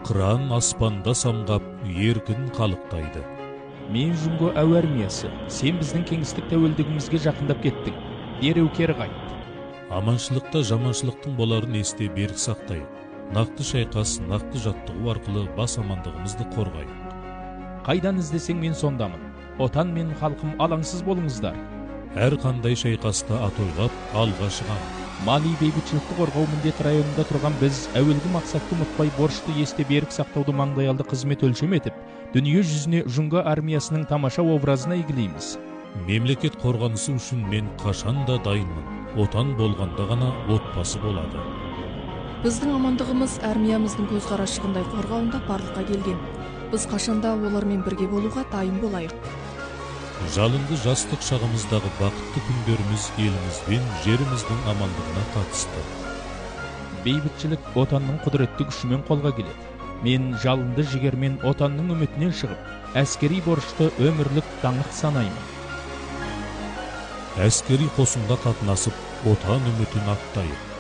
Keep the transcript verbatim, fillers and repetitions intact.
қыран аспанда самғап еркін қалықтайды. Мен Жұңго әуе армиясы, сен біздің кеңістік тәуелдігімізге жақындап кеттің. Дереу кері қайт. Аманшылықта жаманшылықтың боларын есте берік сақтайық. Нақты шайқас, нақты жаттығу арқылы бас амандығымызды қорғайық. Қайдан іздесең мен сондамын. Отан мен халқым, алаңсыз болыңыздар. Әр қандай шайқаста атойлап алға шығамын. Мали бейбітшілікті қорғау міндеті районында тұрған біз әуелгі мақсатты ұмытпай, борышты есте берік сақтауды маңдайалды қызмет өлшем етіп, дүние жүзіне Жұңго армиясының тамаша образына игілейміз. Мемлекет қорғанысы үшін мен қашан да дайынмын. Отан болғанда ғана отбасы болады. Біздің амандығымыз армиямыздың көзқарашығындай қорғауында барлыққа келген. Біз қашанда олармен бірге болуға дайын болайық. Жалынды жастық шағымыздағы бақытты күндеріміз елімізбен жеріміздің амандығына қатысты. Бейбітшілік отанның құдіретті күшімен қолға келеді. Мен жалынды жігермен отанның үмітінен шығып, әскери борышты өмірлік даңқ санаймын. Әскери қосынға қатынасып, отан үмітін ақтайық.